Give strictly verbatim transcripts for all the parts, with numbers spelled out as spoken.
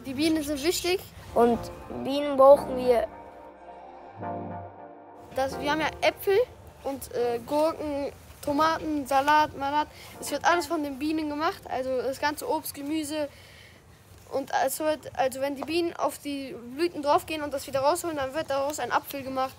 Die Bienen sind wichtig. Und Bienen brauchen wir. Das, wir haben ja Äpfel und äh, Gurken, Tomaten, Salat, Malat. Es wird alles von den Bienen gemacht, also das ganze Obst, Gemüse. Und es wird, also wenn die Bienen auf die Blüten draufgehen und das wieder rausholen, dann wird daraus ein Apfel gemacht.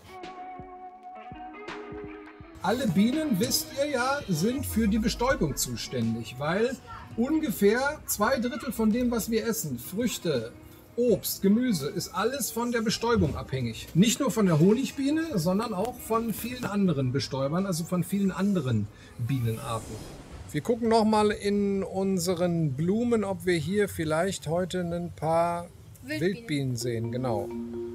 Alle Bienen, wisst ihr ja, sind für die Bestäubung zuständig, weil ungefähr zwei Drittel von dem, was wir essen, Früchte, Obst, Gemüse, ist alles von der Bestäubung abhängig. Nicht nur von der Honigbiene, sondern auch von vielen anderen Bestäubern, also von vielen anderen Bienenarten. Wir gucken noch mal in unseren Blumen, ob wir hier vielleicht heute ein paar Wildbienen, Wildbienen sehen. Genau.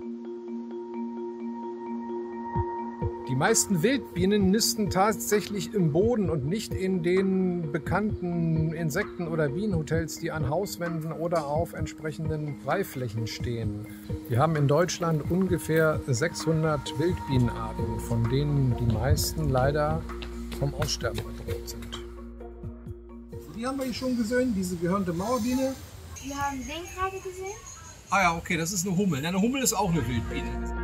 Die meisten Wildbienen nisten tatsächlich im Boden und nicht in den bekannten Insekten- oder Bienenhotels, die an Hauswänden oder auf entsprechenden Freiflächen stehen. Wir haben in Deutschland ungefähr sechshundert Wildbienenarten, von denen die meisten leider vom Aussterben bedroht sind. Die haben wir hier schon gesehen, diese gehörnte Mauerbiene. Wir haben den gerade gesehen. Ah ja, okay, das ist eine Hummel. Eine Hummel ist auch eine Wildbiene.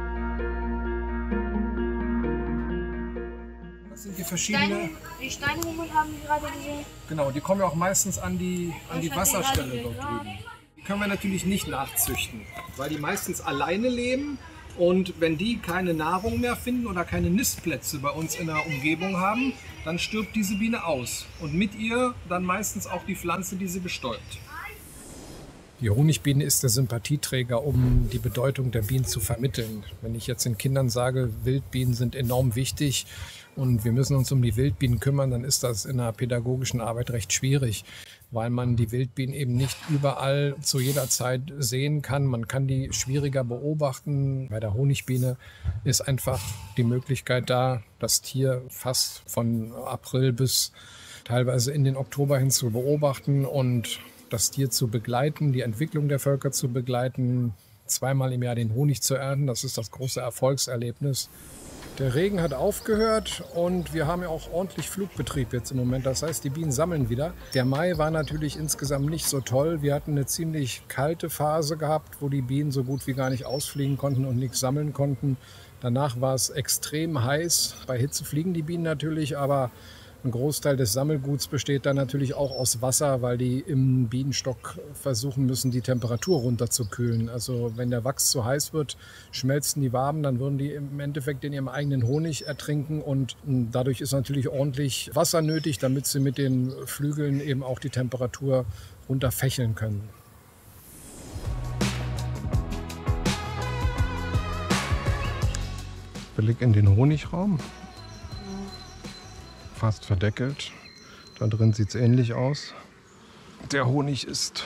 Das sind die verschiedenen. Steine, die Steinhummel haben wir gerade gesehen. Genau, die kommen ja auch meistens an die, an die Wasserstelle dort drüben. Die können wir natürlich nicht nachzüchten, weil die meistens alleine leben. Und wenn die keine Nahrung mehr finden oder keine Nistplätze bei uns in der Umgebung haben, dann stirbt diese Biene aus. Und mit ihr dann meistens auch die Pflanze, die sie bestäubt. Die Honigbiene ist der Sympathieträger, um die Bedeutung der Bienen zu vermitteln. Wenn ich jetzt den Kindern sage, Wildbienen sind enorm wichtig und wir müssen uns um die Wildbienen kümmern, dann ist das in der pädagogischen Arbeit recht schwierig, weil man die Wildbienen eben nicht überall zu jeder Zeit sehen kann. Man kann die schwieriger beobachten. Bei der Honigbiene ist einfach die Möglichkeit da, das Tier fast von April bis teilweise in den Oktober hin zu beobachten und das Tier zu begleiten, die Entwicklung der Völker zu begleiten, zweimal im Jahr den Honig zu ernten. Das ist das große Erfolgserlebnis. Der Regen hat aufgehört und wir haben ja auch ordentlich Flugbetrieb jetzt im Moment. Das heißt, die Bienen sammeln wieder. Der Mai war natürlich insgesamt nicht so toll. Wir hatten eine ziemlich kalte Phase gehabt, wo die Bienen so gut wie gar nicht ausfliegen konnten und nichts sammeln konnten. Danach war es extrem heiß. Bei Hitze fliegen die Bienen natürlich, aber ein Großteil des Sammelguts besteht dann natürlich auch aus Wasser, weil die im Bienenstock versuchen müssen, die Temperatur runterzukühlen. Also wenn der Wachs zu heiß wird, schmelzen die Waben, dann würden die im Endeffekt in ihrem eigenen Honig ertrinken und dadurch ist natürlich ordentlich Wasser nötig, damit sie mit den Flügeln eben auch die Temperatur runterfächeln können. Blick in den Honigraum. Fast verdeckelt. Da drin sieht es ähnlich aus. Der Honig ist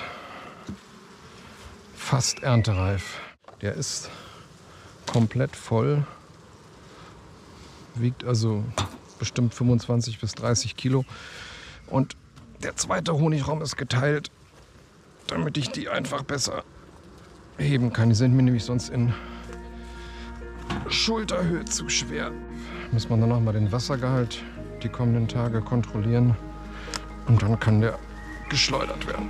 fast erntereif. Der ist komplett voll. Wiegt also bestimmt fünfundzwanzig bis dreißig Kilo. Und der zweite Honigraum ist geteilt, damit ich die einfach besser heben kann. Die sind mir nämlich sonst in Schulterhöhe zu schwer. Muss man dann noch mal den Wassergehalt die kommenden Tage kontrollieren und dann kann der geschleudert werden.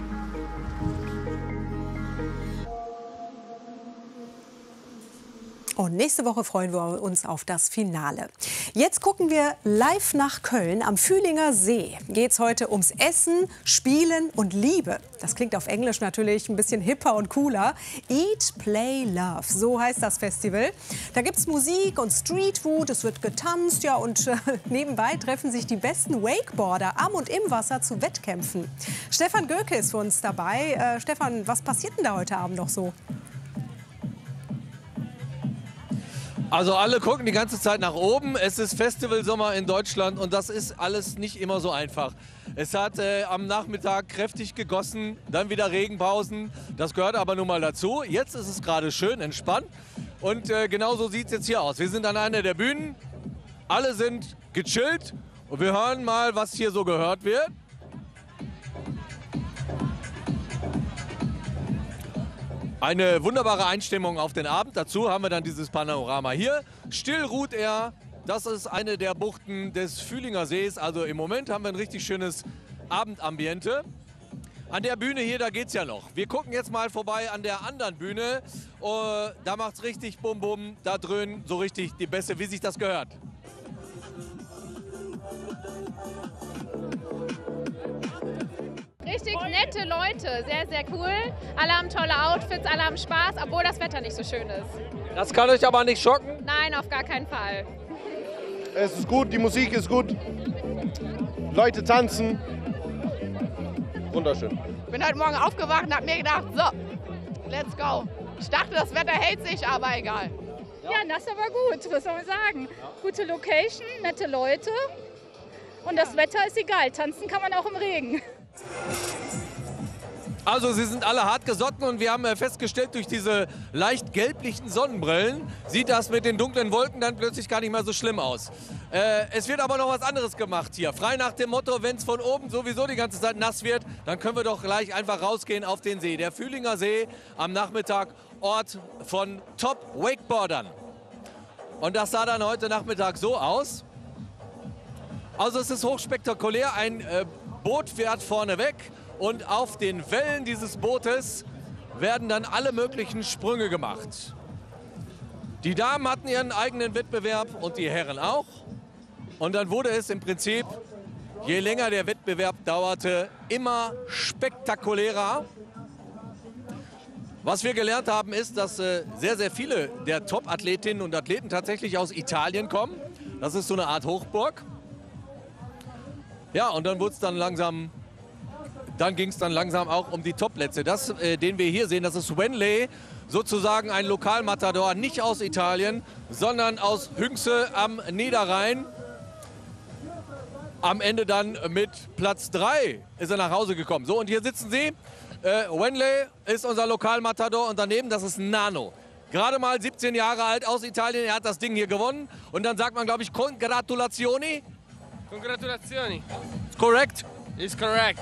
Und nächste Woche freuen wir uns auf das Finale. Jetzt gucken wir live nach Köln. Am Fühlinger See geht es heute ums Essen, Spielen und Liebe. Das klingt auf Englisch natürlich ein bisschen hipper und cooler. Eat, Play, Love, so heißt das Festival. Da gibt es Musik und Streetfood, es wird getanzt, ja, und äh, nebenbei treffen sich die besten Wakeboarder am und im Wasser zu Wettkämpfen. Stefan Göke ist für uns dabei. Äh, Stefan, was passiert denn da heute Abend noch so? Also alle gucken die ganze Zeit nach oben. Es ist Festivalsommer in Deutschland und das ist alles nicht immer so einfach. Es hat äh, am Nachmittag kräftig gegossen, dann wieder Regenpausen. Das gehört aber nun mal dazu. Jetzt ist es gerade schön entspannt und äh, genau so sieht es jetzt hier aus. Wir sind an einer der Bühnen, alle sind gechillt und wir hören mal, was hier so gehört wird. Eine wunderbare Einstimmung auf den Abend. Dazu haben wir dann dieses Panorama hier. Still ruht er. Das ist eine der Buchten des Fühlinger Sees. Also im Moment haben wir ein richtig schönes Abendambiente. An der Bühne hier, da geht's ja noch. Wir gucken jetzt mal vorbei an der anderen Bühne. Uh, da macht's richtig Bum Bum. Da dröhnen so richtig die Bässe, wie sich das gehört. Richtig nette Leute, sehr, sehr cool. Alle haben tolle Outfits, alle haben Spaß, obwohl das Wetter nicht so schön ist. Das kann euch aber nicht schocken? Nein, auf gar keinen Fall. Es ist gut, die Musik ist gut. Leute tanzen. Wunderschön. Ich bin heute Morgen aufgewacht und habe mir gedacht, so, let's go. Ich dachte, das Wetter hält sich, aber egal. Ja, das ist aber gut, was soll man sagen. Gute Location, nette Leute und das Wetter ist egal. Tanzen kann man auch im Regen. Also sie sind alle hart gesotten und wir haben festgestellt, durch diese leicht gelblichen Sonnenbrillen sieht das mit den dunklen Wolken dann plötzlich gar nicht mehr so schlimm aus. Äh, es wird aber noch was anderes gemacht hier. Frei nach dem Motto, wenn es von oben sowieso die ganze Zeit nass wird, dann können wir doch gleich einfach rausgehen auf den See. Der Fühlinger See am Nachmittag, Ort von Top-Wakeboardern. Und das sah dann heute Nachmittag so aus. Also es ist hochspektakulär, ein äh, Boot fährt vorne weg. Und auf den Wellen dieses Bootes werden dann alle möglichen Sprünge gemacht. Die Damen hatten ihren eigenen Wettbewerb und die Herren auch. Und dann wurde es im Prinzip, je länger der Wettbewerb dauerte, immer spektakulärer. Was wir gelernt haben, ist, dass äh, sehr, sehr viele der Top-Athletinnen und Athleten tatsächlich aus Italien kommen. Das ist so eine Art Hochburg. Ja, und dann wurde es dann langsam... Dann ging es dann langsam auch um die Topplätze. Das, äh, den wir hier sehen, das ist Wenley, sozusagen ein Lokalmatador, nicht aus Italien, sondern aus Hünxe am Niederrhein. Am Ende dann mit Platz drei ist er nach Hause gekommen. So, und hier sitzen sie. Äh, Wenley ist unser Lokalmatador und daneben, das ist Nano. Gerade mal siebzehn Jahre alt, aus Italien, er hat das Ding hier gewonnen. Und dann sagt man, glaube ich, Congratulazioni. Congratulazioni. Correct? Is correct.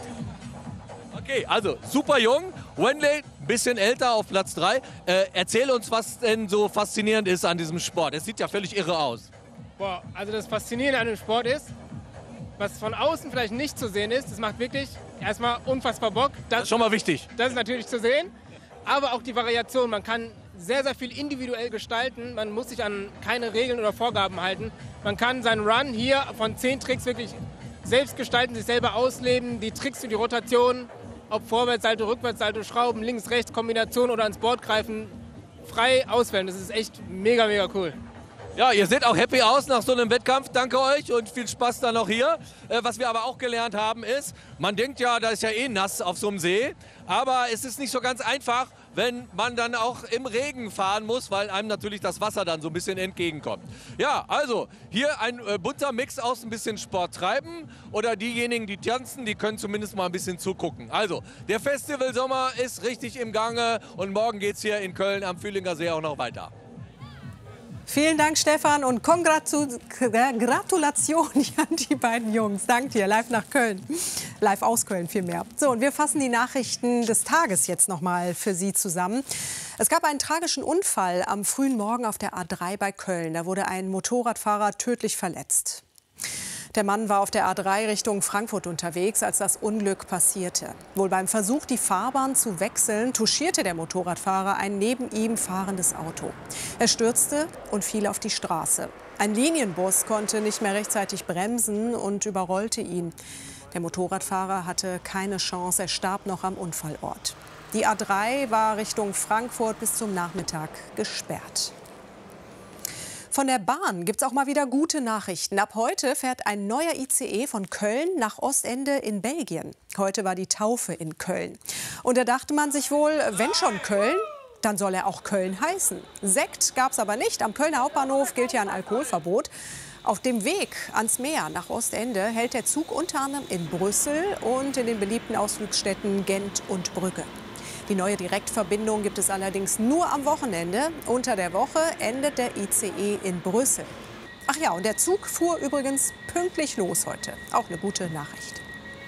Okay, also super jung. Wenley, ein bisschen älter, auf Platz drei. Äh, erzähl uns, was denn so faszinierend ist an diesem Sport. Es sieht ja völlig irre aus. Boah, also das Faszinierende an dem Sport ist, was von außen vielleicht nicht zu sehen ist, das macht wirklich erstmal unfassbar Bock. Das, das ist schon mal wichtig. Das ist natürlich zu sehen, aber auch die Variation. Man kann sehr, sehr viel individuell gestalten. Man muss sich an keine Regeln oder Vorgaben halten. Man kann seinen Run hier von zehn Tricks wirklich selbst gestalten, sich selber ausleben. Die Tricks für die Rotation, ob Vorwärtssalto, Rückwärtssalto, Schrauben, links, rechts, Kombination oder ans Board greifen, frei auswählen. Das ist echt mega, mega cool. Ja, ihr seht auch happy aus nach so einem Wettkampf. Danke euch und viel Spaß dann noch hier. Äh, was wir aber auch gelernt haben ist, man denkt ja, da ist ja eh nass auf so einem See. Aber es ist nicht so ganz einfach, wenn man dann auch im Regen fahren muss, weil einem natürlich das Wasser dann so ein bisschen entgegenkommt. Ja, also hier ein äh, bunter Mix aus ein bisschen Sport treiben oder diejenigen, die tanzen, die können zumindest mal ein bisschen zugucken. Also, der Festivalsommer ist richtig im Gange und morgen geht es hier in Köln am Fühlinger See auch noch weiter. Vielen Dank, Stefan, und Kongratu Gratulation an die beiden Jungs. Dank dir, live nach Köln. Live aus Köln vielmehr. So, und wir fassen die Nachrichten des Tages jetzt noch mal für Sie zusammen. Es gab einen tragischen Unfall am frühen Morgen auf der A drei bei Köln. Da wurde ein Motorradfahrer tödlich verletzt. Der Mann war auf der A drei Richtung Frankfurt unterwegs, als das Unglück passierte. Wohl beim Versuch, die Fahrbahn zu wechseln, touchierte der Motorradfahrer ein neben ihm fahrendes Auto. Er stürzte und fiel auf die Straße. Ein Linienbus konnte nicht mehr rechtzeitig bremsen und überrollte ihn. Der Motorradfahrer hatte keine Chance, er starb noch am Unfallort. Die A drei war Richtung Frankfurt bis zum Nachmittag gesperrt. Von der Bahn gibt es auch mal wieder gute Nachrichten. Ab heute fährt ein neuer I C E von Köln nach Ostende in Belgien. Heute war die Taufe in Köln. Und da dachte man sich wohl, wenn schon Köln, dann soll er auch Köln heißen. Sekt gab es aber nicht. Am Kölner Hauptbahnhof gilt ja ein Alkoholverbot. Auf dem Weg ans Meer nach Ostende hält der Zug unter anderem in Brüssel und in den beliebten Ausflugsstädten Gent und Brügge. Die neue Direktverbindung gibt es allerdings nur am Wochenende. Unter der Woche endet der I C E in Brüssel. Ach ja, und der Zug fuhr übrigens pünktlich los heute. Auch eine gute Nachricht.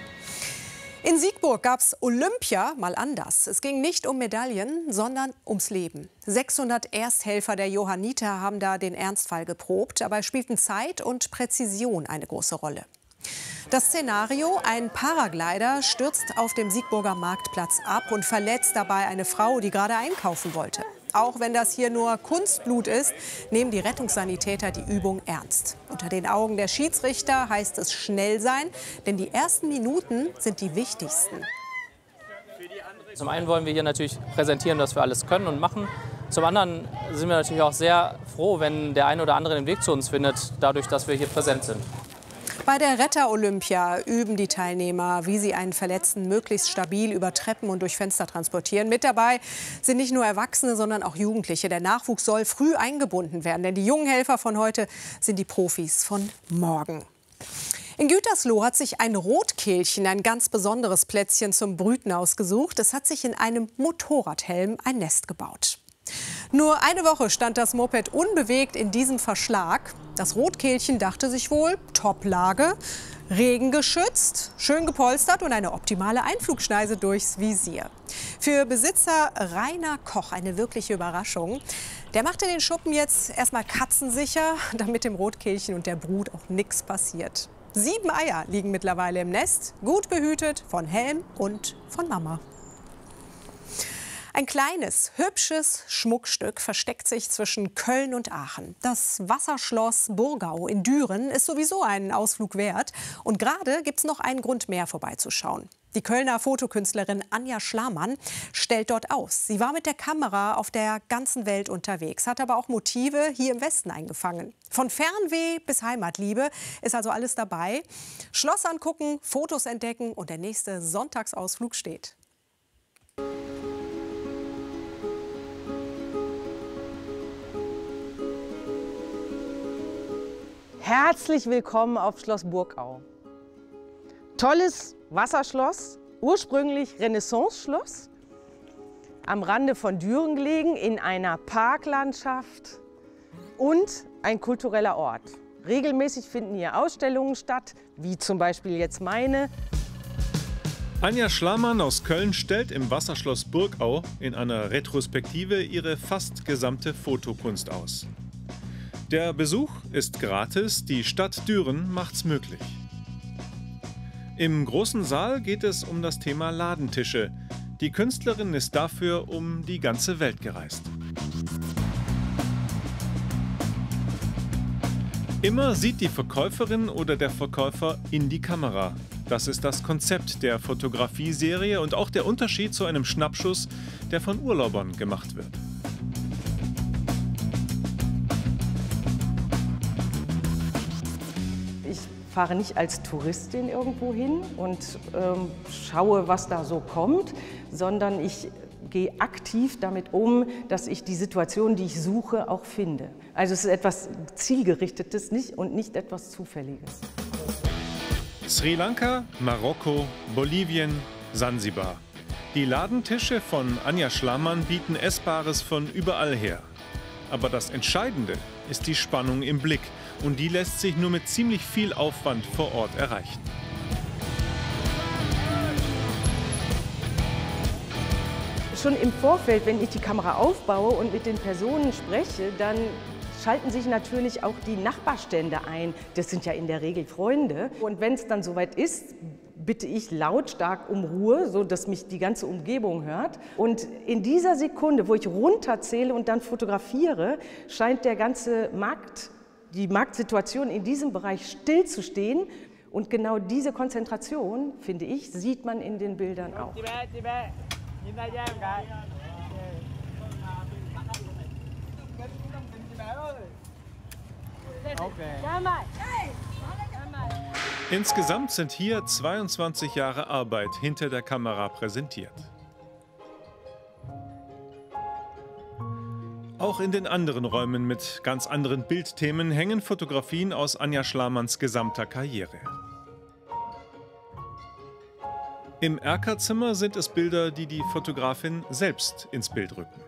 In Siegburg gab es Olympia mal anders. Es ging nicht um Medaillen, sondern ums Leben. sechshundert Ersthelfer der Johanniter haben da den Ernstfall geprobt. Dabei spielten Zeit und Präzision eine große Rolle. Das Szenario: Ein Paraglider stürzt auf dem Siegburger Marktplatz ab und verletzt dabei eine Frau, die gerade einkaufen wollte. Auch wenn das hier nur Kunstblut ist, nehmen die Rettungssanitäter die Übung ernst. Unter den Augen der Schiedsrichter heißt es schnell sein, denn die ersten Minuten sind die wichtigsten. Zum einen wollen wir hier natürlich präsentieren, was wir alles können und machen. Zum anderen sind wir natürlich auch sehr froh, wenn der eine oder andere den Weg zu uns findet, dadurch, dass wir hier präsent sind. Bei der Retter-Olympia üben die Teilnehmer, wie sie einen Verletzten möglichst stabil über Treppen und durch Fenster transportieren. Mit dabei sind nicht nur Erwachsene, sondern auch Jugendliche. Der Nachwuchs soll früh eingebunden werden, denn die jungen Helfer von heute sind die Profis von morgen. In Gütersloh hat sich ein Rotkehlchen ein ganz besonderes Plätzchen zum Brüten ausgesucht. Es hat sich in einem Motorradhelm ein Nest gebaut. Nur eine Woche stand das Moped unbewegt in diesem Verschlag. Das Rotkehlchen dachte sich wohl, Top-Lage, regengeschützt, schön gepolstert und eine optimale Einflugschneise durchs Visier. Für Besitzer Rainer Koch eine wirkliche Überraschung. Der machte den Schuppen jetzt erstmal katzensicher, damit dem Rotkehlchen und der Brut auch nichts passiert. Sieben Eier liegen mittlerweile im Nest, gut behütet von Helm und von Mama. Ein kleines, hübsches Schmuckstück versteckt sich zwischen Köln und Aachen. Das Wasserschloss Burgau in Düren ist sowieso einen Ausflug wert. Und gerade gibt es noch einen Grund mehr, vorbeizuschauen. Die Kölner Fotokünstlerin Anja Schlamann stellt dort aus. Sie war mit der Kamera auf der ganzen Welt unterwegs, hat aber auch Motive hier im Westen eingefangen. Von Fernweh bis Heimatliebe ist also alles dabei. Schloss angucken, Fotos entdecken und der nächste Sonntagsausflug steht. Herzlich willkommen auf Schloss Burgau. Tolles Wasserschloss, ursprünglich Renaissance-Schloss, am Rande von Düren gelegen, in einer Parklandschaft und ein kultureller Ort. Regelmäßig finden hier Ausstellungen statt, wie zum Beispiel jetzt meine. Anja Schlamann aus Köln stellt im Wasserschloss Burgau in einer Retrospektive ihre fast gesamte Fotokunst aus. Der Besuch ist gratis, die Stadt Düren macht's möglich. Im großen Saal geht es um das Thema Ladentische. Die Künstlerin ist dafür um die ganze Welt gereist. Immer sieht die Verkäuferin oder der Verkäufer in die Kamera. Das ist das Konzept der Fotografieserie und auch der Unterschied zu einem Schnappschuss, der von Urlaubern gemacht wird. Ich fahre nicht als Touristin irgendwo hin und ähm, schaue, was da so kommt, sondern ich gehe aktiv damit um, dass ich die Situation, die ich suche, auch finde. Also es ist etwas Zielgerichtetes nicht, und nicht etwas Zufälliges. Sri Lanka, Marokko, Bolivien, Sansibar. Die Ladentische von Anja Schlamann bieten Essbares von überall her. Aber das Entscheidende ist die Spannung im Blick. Und die lässt sich nur mit ziemlich viel Aufwand vor Ort erreichen. Schon im Vorfeld, wenn ich die Kamera aufbaue und mit den Personen spreche, dann schalten sich natürlich auch die Nachbarstände ein. Das sind ja in der Regel Freunde. Und wenn es dann soweit ist, bitte ich lautstark um Ruhe, sodass mich die ganze Umgebung hört. Und in dieser Sekunde, wo ich runterzähle und dann fotografiere, scheint der ganze Markt, die Marktsituation in diesem Bereich stillzustehen. Und genau diese Konzentration, finde ich, sieht man in den Bildern auch. Insgesamt sind hier zweiundzwanzig Jahre Arbeit hinter der Kamera präsentiert. Auch in den anderen Räumen mit ganz anderen Bildthemen hängen Fotografien aus Anja Schlamanns gesamter Karriere. Im Erkerzimmer sind es Bilder, die die Fotografin selbst ins Bild rücken.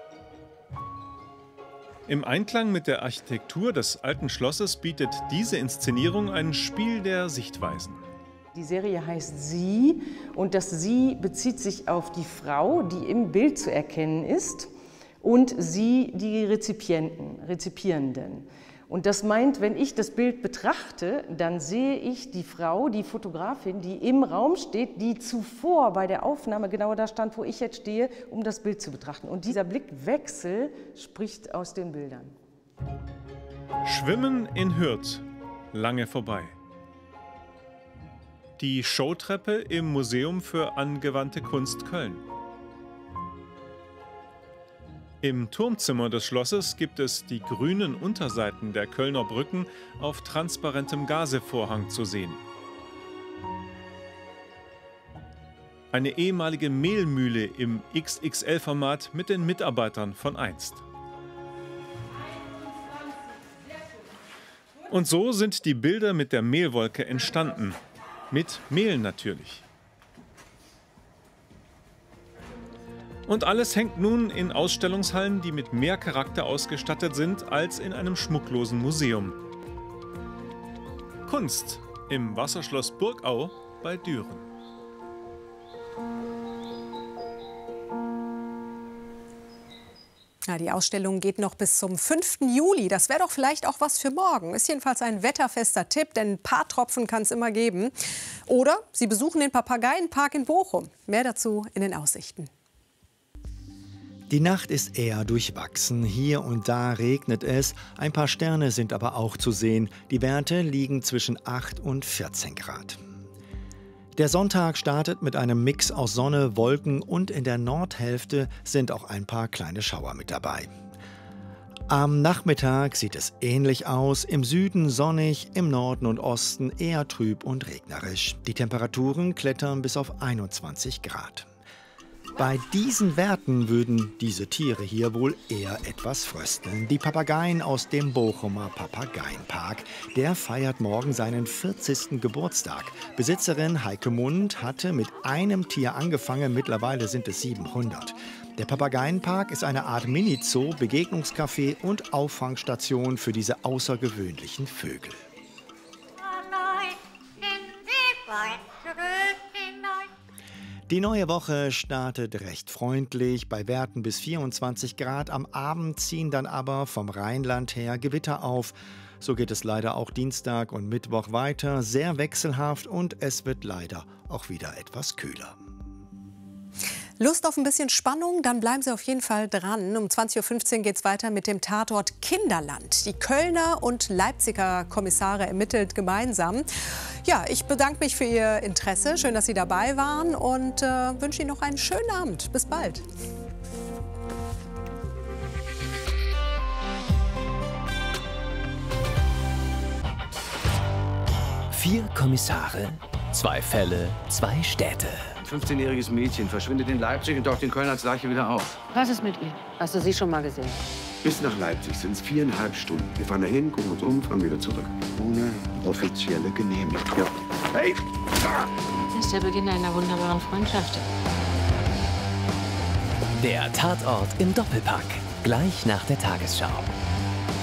Im Einklang mit der Architektur des alten Schlosses bietet diese Inszenierung ein Spiel der Sichtweisen. Die Serie heißt Sie und das Sie bezieht sich auf die Frau, die im Bild zu erkennen ist, und Sie, die Rezipienten, Rezipierenden. Und das meint, wenn ich das Bild betrachte, dann sehe ich die Frau, die Fotografin, die im Raum steht, die zuvor bei der Aufnahme genau da stand, wo ich jetzt stehe, um das Bild zu betrachten. Und dieser Blickwechsel spricht aus den Bildern. Schwimmen in Hürth, lange vorbei. Die Showtreppe im Museum für angewandte Kunst Köln. Im Turmzimmer des Schlosses gibt es die grünen Unterseiten der Kölner Brücken auf transparentem Gazevorhang zu sehen. Eine ehemalige Mehlmühle im X X L-Format mit den Mitarbeitern von einst. Und so sind die Bilder mit der Mehlwolke entstanden. Mit Mehl natürlich. Und alles hängt nun in Ausstellungshallen, die mit mehr Charakter ausgestattet sind als in einem schmucklosen Museum. Kunst im Wasserschloss Burgau bei Düren. Ja, die Ausstellung geht noch bis zum fünften Juli. Das wäre doch vielleicht auch was für morgen. Ist jedenfalls ein wetterfester Tipp, denn ein paar Tropfen kann es immer geben. Oder Sie besuchen den Papageienpark in Bochum. Mehr dazu in den Aussichten. Die Nacht ist eher durchwachsen. Hier und da regnet es. Ein paar Sterne sind aber auch zu sehen. Die Werte liegen zwischen acht und vierzehn Grad. Der Sonntag startet mit einem Mix aus Sonne, Wolken und in der Nordhälfte sind auch ein paar kleine Schauer mit dabei. Am Nachmittag sieht es ähnlich aus. Im Süden sonnig, im Norden und Osten eher trüb und regnerisch. Die Temperaturen klettern bis auf einundzwanzig Grad. Bei diesen Werten würden diese Tiere hier wohl eher etwas frösteln. Die Papageien aus dem Bochumer Papageienpark. Der feiert morgen seinen vierzigsten Geburtstag. Besitzerin Heike Mund hatte mit einem Tier angefangen, mittlerweile sind es siebenhundert. Der Papageienpark ist eine Art Mini-Zoo, Begegnungscafé und Auffangstation für diese außergewöhnlichen Vögel. Die neue Woche startet recht freundlich, bei Werten bis vierundzwanzig Grad. Am Abend ziehen dann aber vom Rheinland her Gewitter auf. So geht es leider auch Dienstag und Mittwoch weiter. Sehr wechselhaft und es wird leider auch wieder etwas kühler. Lust auf ein bisschen Spannung? Dann bleiben Sie auf jeden Fall dran. Um zwanzig Uhr fünfzehn geht es weiter mit dem Tatort Kinderland. Die Kölner und Leipziger Kommissare ermittelt gemeinsam. Ja, ich bedanke mich für Ihr Interesse. Schön, dass Sie dabei waren und äh, wünsche Ihnen noch einen schönen Abend. Bis bald. Vier Kommissare, zwei Fälle, zwei Städte. Ein fünfzehnjähriges Mädchen verschwindet in Leipzig und taucht in Köln als Leiche wieder auf. Was ist mit ihr? Hast du sie schon mal gesehen? Bis nach Leipzig sind es viereinhalb Stunden. Wir fahren dahin, gucken uns um, fahren wieder zurück. Ohne offizielle Genehmigung. Ja. Hey! Das ist der Beginn einer wunderbaren Freundschaft. Der Tatort im Doppelpack. Gleich nach der Tagesschau.